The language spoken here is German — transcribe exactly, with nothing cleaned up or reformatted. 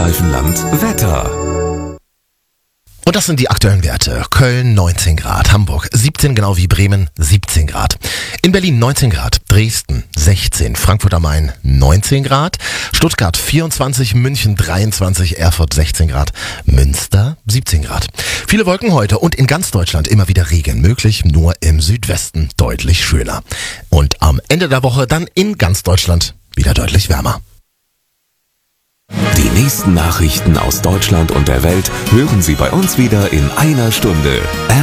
Mittelstreifenland Wetter. Und das sind die aktuellen Werte. Köln neunzehn Grad, Hamburg siebzehn, genau wie Bremen siebzehn Grad. In Berlin neunzehn Grad, Dresden sechzehn, Frankfurt am Main neunzehn Grad, Stuttgart vierundzwanzig, München dreiundzwanzig, Erfurt sechzehn Grad, Münster siebzehn Grad. Viele Wolken heute und in ganz Deutschland immer wieder Regen möglich, nur im Südwesten deutlich schöner. Und am Ende der Woche dann in ganz Deutschland wieder deutlich wärmer. Die nächsten Nachrichten aus Deutschland und der Welt hören Sie bei uns wieder in einer Stunde.